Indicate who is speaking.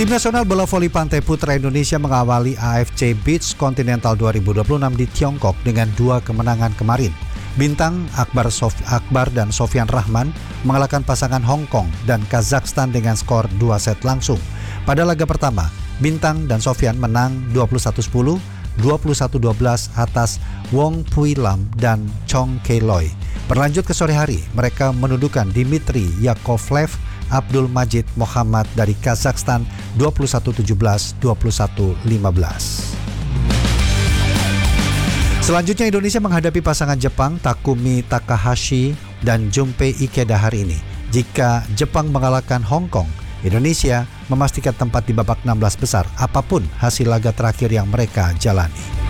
Speaker 1: Tim nasional bola voli pantai putra Indonesia mengawali AFC Beach Continental 2026 di Tiongkok dengan 2 kemenangan kemarin. Bintang Akbar dan Sofyan Rahman mengalahkan pasangan Hong Kong dan Kazakhstan dengan skor 2 set langsung. Pada laga pertama, Bintang dan Sofyan menang 21-10, 21-12 atas Wong Pui Lam dan Chong Kei Loi. Berlanjut ke sore hari, mereka menundukkan Dmitry Yakovlev Abdul Majid Muhammad dari Kazakhstan 21-17, 21-15. Selanjutnya Indonesia menghadapi pasangan Jepang Takumi Takahashi dan Junpei Ikeda hari ini. Jika Jepang mengalahkan Hong Kong, Indonesia memastikan tempat di babak 16 besar apapun hasil laga terakhir yang mereka jalani.